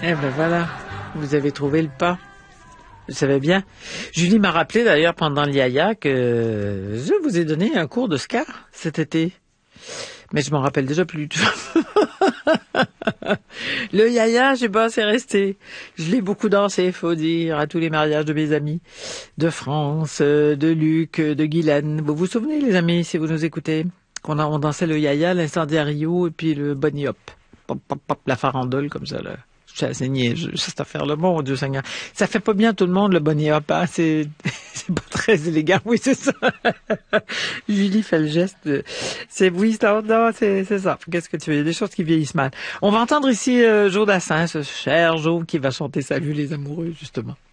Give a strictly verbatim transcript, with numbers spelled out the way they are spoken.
Eh ben voilà, vous avez trouvé le pas. Vous savez bien. Julie m'a rappelé d'ailleurs pendant le yaya que je vous ai donné un cours de ska cet été. Mais je m'en rappelle déjà plus. Le yaya, je sais pas, c'est resté. Je l'ai beaucoup dansé, faut dire, à tous les mariages de mes amis. De France, de Luc, de Guylaine. Vous vous souvenez, les amis, si vous nous écoutez, qu'on a, on dansait le yaya, l'incendiario et puis le bunny hop. Pop, pop, pop, la farandole comme ça, là. Je suis assez niaiseux, cette affaire-là. Mon Dieu Seigneur. Ça fait pas bien tout le monde, le bunny hop, hein? C'est, c'est pas très élégant. Oui, c'est ça. Julie fait le geste. De... C'est, oui, c'est, non, c'est, c'est ça. Qu'est-ce que tu veux? Il y a des choses qui vieillissent mal. On va entendre ici, euh, Joe Dassin, ce cher Joe qui va chanter Salut les amoureux, justement.